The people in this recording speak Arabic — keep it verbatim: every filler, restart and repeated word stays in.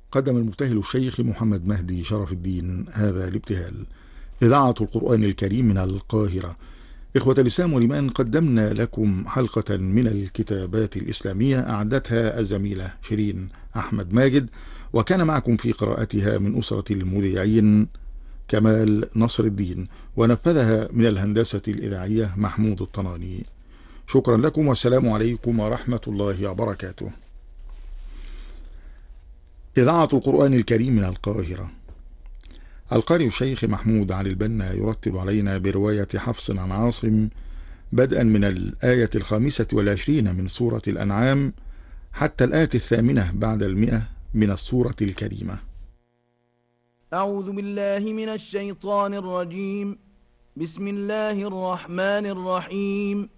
قدم المبتهل الشيخ محمد مهدي شرف الدين هذا الابتهال. إذاعة القرآن الكريم من القاهرة. إخوة الإسلام والإيمان، قدمنا لكم حلقة من الكتابات الإسلامية أعدتها الزميلة شيرين أحمد ماجد، وكان معكم في قراءتها من أسرة المذيعين كمال نصر الدين، ونفذها من الهندسة الإذاعية محمود الطناني. شكرا لكم، والسلام عليكم ورحمة الله وبركاته. إذاعة القرآن الكريم من القاهرة. القارئ الشيخ محمود علي البنا يرتب علينا برواية حفص عن عاصم بدءا من الآية الخامسة والعشرين من سورة الأنعام حتى الآية الثامنة بعد المئة من السورة الكريمة. أعوذ بالله من الشيطان الرجيم. بسم الله الرحمن الرحيم.